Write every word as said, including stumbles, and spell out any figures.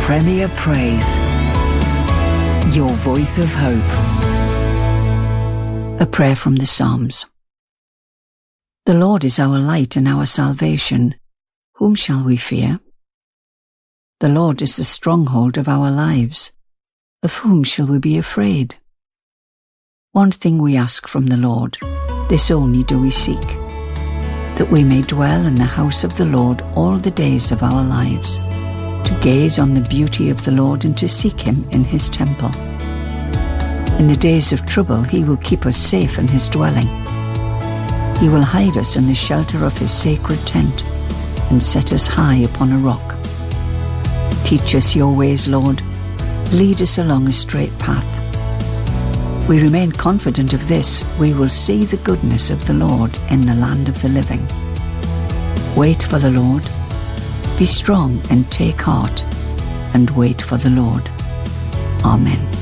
Premier Praise. Your voice of hope. A prayer from the Psalms. The Lord is our light and our salvation. Whom shall we fear? The Lord is the stronghold of our lives. Of whom shall we be afraid? One thing we ask from the Lord, this only do we seek, that we may dwell in the house of the Lord all the days of our lives, to gaze on the beauty of the Lord and to seek him in his temple. In the days of trouble he will keep us safe in his dwelling. He will hide us in the shelter of his sacred tent and set us high upon a rock. Teach us your ways, Lord. Lead us along a straight path. We remain confident of this: we will see the goodness of the Lord in the land of the living. Wait for the Lord. Be strong and take heart, and wait for the Lord. Amen.